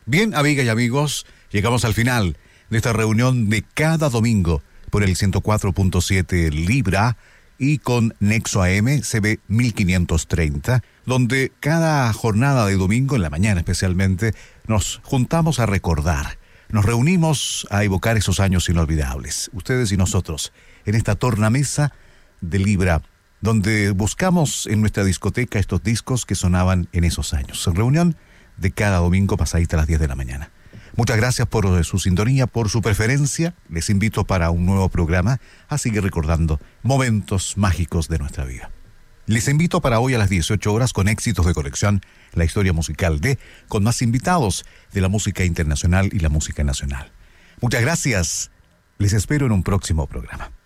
Bien, amigas y amigos, llegamos al final de esta reunión de cada domingo por el 104.7 Libra y con Nexo AM CB 1530, donde cada jornada de domingo, en la mañana especialmente, nos juntamos a recordar, nos reunimos a evocar esos años inolvidables, ustedes y nosotros, en esta tornamesa de Libra, donde buscamos en nuestra discoteca estos discos que sonaban en esos años. En reunión de cada domingo pasadita a las 10 de la mañana. Muchas gracias por su sintonía, por su preferencia. Les invito para un nuevo programa a seguir recordando momentos mágicos de nuestra vida. Les invito para hoy a las 18 horas con éxitos de colección, la historia musical con más invitados de la música internacional y la música nacional. Muchas gracias. Les espero en un próximo programa.